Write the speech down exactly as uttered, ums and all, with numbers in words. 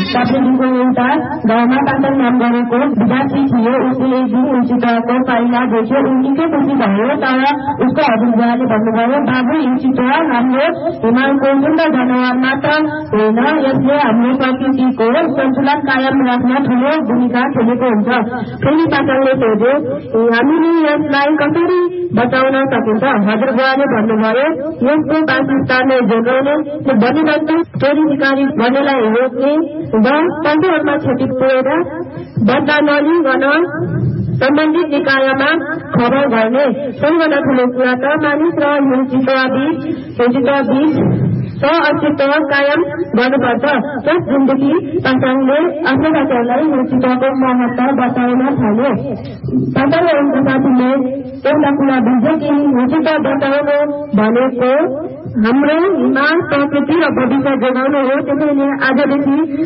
तपाईँको एउटा गाउँमा पाटन नाम गरेको विद्यार्थी थियो। उसले एक दिन इन्स्टिट्युटको पाइला देख्यो। उनकै खुसी भयो। तर उसको हजुरबुवाले भन्नुभयो, बाबु इन्स्टिट्युट हाम्रो हिमालको सुन्दर जनावर मात्र होइन, यसले हाम्रो प्रकृतिको सन्तुलन कायम राख्न ठूलो भूमिका खेलेको हुन्छ। फेरि पाटनले सोध्यो, हामीले यसलाई कसरी बचाउन सकिन्छ? हजुरबुवाले भन्नुभयो, यसको वासस्थान जोगाउने, वन्यजन्तु चोरी सिकारी गर्नेलाई रोक्ने र पशुहरूमा क्षति पुर्याएर बच्चा नलिकन सम्बन्धित निकायमा खबर गर्ने। सबैभन्दा ठुलो कुरा त मानिस र हिंसित बीच सह-अस्तित्व कायम गर्नुपर्छ। त्यस दिनदेखि पासाङले आफ्नो साथीहरूलाई हिंसितको महत्व बताउन थाल्यो। पासाङ र उनको साथीले एउटा कुरा बुझे कि हिंसित बचाउनु भनेको हाम्रो हिमाल प्रकृति र भविष्य जोगाउनु हो। त्यसैले आजदेखि